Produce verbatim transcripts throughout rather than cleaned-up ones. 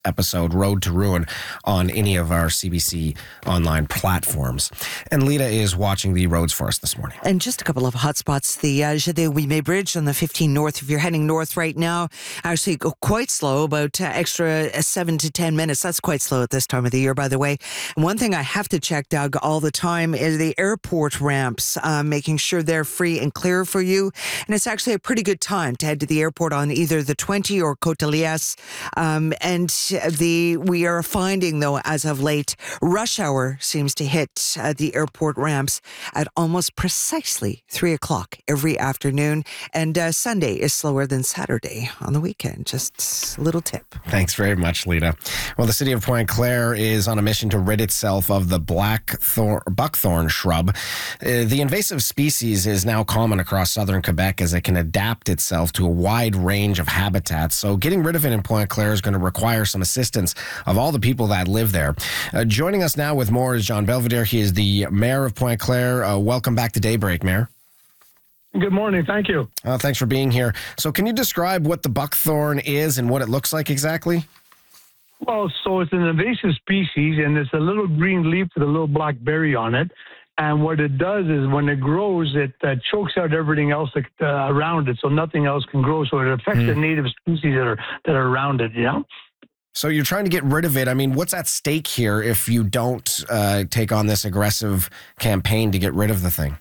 episode, Road to Ruin, on any of our C B C online platforms. And Lita is watching the roads for us this morning. And just a couple of hot spots. The uh, Jadot-Ouimet Bridge on the fifteen North. If you're heading north right now, actually go quite slow, about uh, extra uh, seven to ten minutes. That's quite slow at this time of the year, by the way. And one thing I have to check, Doug, all the time is the airport ramps, uh, making sure they're free and clear for you. And it's actually a pretty good time to head to the airport on either the twenty or Côte de Liesse. Um, and the we are finding, though, as of late, rush hour seems to hit uh, the airport ramps at almost precisely three o'clock every afternoon. And uh, Sunday is slower than Saturday on the weekend. Just a little tip. Thanks very much, Lita. Well, the city of Pointe-Claire is on a mission to rid itself of the black thor- buckthorn shrub. Uh, the invasive species is now common across southern Quebec as it can adapt itself to a wide range of habitats. So getting rid of it in Pointe-Claire is going to require some assistance of all the people that live there. Uh, joining us now with more is John Belvedere. He is the mayor of Pointe-Claire. Uh, welcome back to Daybreak, Mayor. Good morning. Thank you. Uh, thanks for being here. So can you describe what the buckthorn is and what it looks like exactly? Well, so it's an invasive species, and it's a little green leaf with a little black berry on it. And what it does is when it grows, it uh, chokes out everything else that, uh, around it, so nothing else can grow. So it affects mm. the native species that are that are around it, you know? So you're trying to get rid of it. I mean, what's at stake here if you don't uh, take on this aggressive campaign to get rid of the thing?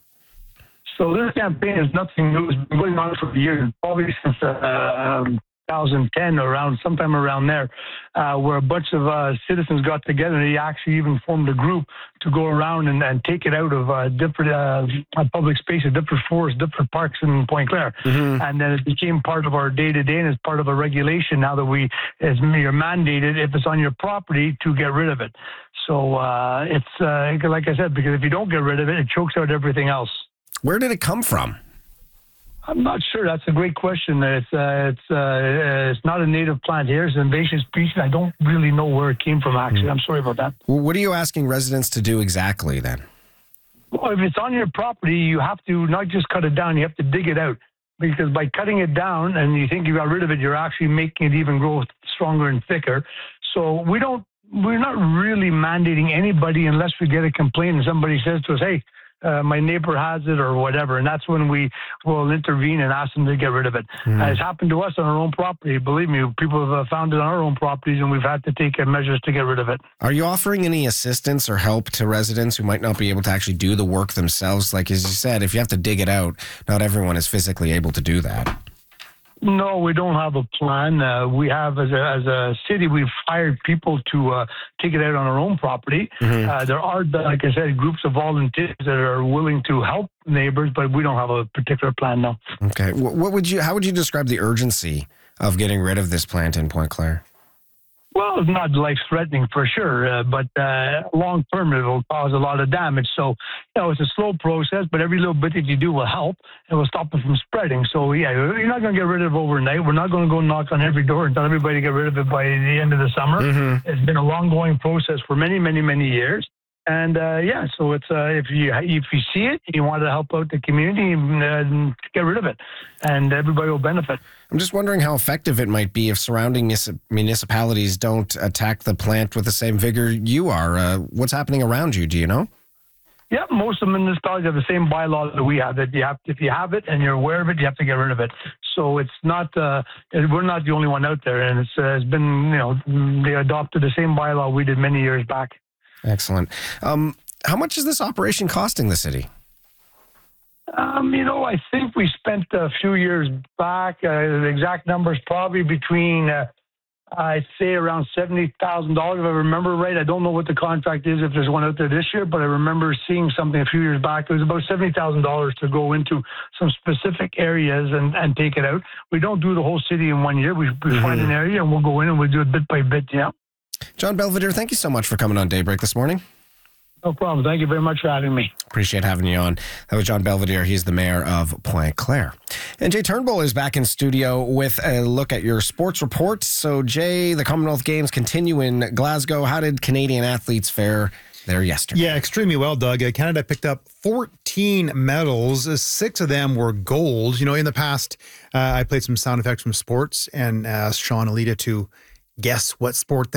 So this campaign is nothing new. It's been going on for years, probably since uh, um, twenty ten, around sometime around there, uh, where a bunch of uh, citizens got together. And they actually even formed a group to go around and, and take it out of uh, different uh, public spaces, different forests, different parks in Pointe-Claire. Mm-hmm. And then it became part of our day-to-day, and it's part of a regulation now that we, as you're mandated, if it's on your property, to get rid of it. So uh, it's, uh, like I said, because if you don't get rid of it, it chokes out everything else. Where did it come from? I'm not sure. That's a great question. It's uh, it's uh, it's not a native plant here. It's an invasive species. I don't really know where it came from, actually. I'm sorry about that. Well, what are you asking residents to do exactly then? Well, if it's on your property, you have to not just cut it down, you have to dig it out. Because by cutting it down and you think you got rid of it, you're actually making it even grow stronger and thicker. So we don't, we're not really mandating anybody unless we get a complaint and somebody says to us, hey, Uh, my neighbor has it or whatever, and that's when we will intervene and ask them to get rid of it. Mm. Uh, it's happened to us on our own property. Believe me, people have found it on our own properties, and we've had to take uh, measures to get rid of it. Are you offering any assistance or help to residents who might not be able to actually do the work themselves? Like as you said, if you have to dig it out, not everyone is physically able to do that. No, we don't have a plan. Uh, we have, as a, as a city, we've hired people to uh, take it out on our own property. Mm-hmm. Uh, there are, like I said, groups of volunteers that are willing to help neighbors, but we don't have a particular plan now. Okay. What would you? How would you describe the urgency of getting rid of this plant in Pointe-Claire? Well, it's not life-threatening for sure, uh, but uh, long-term it will cause a lot of damage. So, you know, it's a slow process, but every little bit that you do will help and will stop it from spreading. So, yeah, you're not going to get rid of it overnight. We're not going to go knock on every door and tell everybody to get rid of it by the end of the summer. Mm-hmm. It's been a long-going process for many, many, many years. And, uh, yeah, so it's uh, if you if you see it, you want to help out the community, uh, get rid of it, and everybody will benefit. I'm just wondering how effective it might be if surrounding municipalities don't attack the plant with the same vigor you are. Uh, what's happening around you? Do you know? Yeah, most of the municipalities have the same bylaws that we have. That you have, if you have it and you're aware of it, you have to get rid of it. So it's not, uh, we're not the only one out there, and it's, uh, it's been, you know, they adopted the same bylaw we did many years back. Excellent. Um, how much is this operation costing the city? Um, you know, I think we spent a few years back, uh, the exact numbers probably between, uh, I'd say around seventy thousand dollars, if I remember right. I don't know what the contract is, if there's one out there this year, but I remember seeing something a few years back. It was about seventy thousand dollars to go into some specific areas and, and take it out. We don't do the whole city in one year. We, we mm-hmm. find an area and we'll go in and we'll do it bit by bit, yeah. John Belvedere, thank you so much for coming on Daybreak this morning. No problem. Thank you very much for having me. Appreciate having you on. That was John Belvedere. He's the mayor of Pointe-Claire. And Jay Turnbull is back in studio with a look at your sports report. So, Jay, the Commonwealth Games continue in Glasgow. How did Canadian athletes fare there yesterday? Yeah, extremely well, Doug. Uh, Canada picked up fourteen medals. Uh, six of them were gold. You know, in the past, uh, I played some sound effects from sports and asked Sean Alita to guess what sport that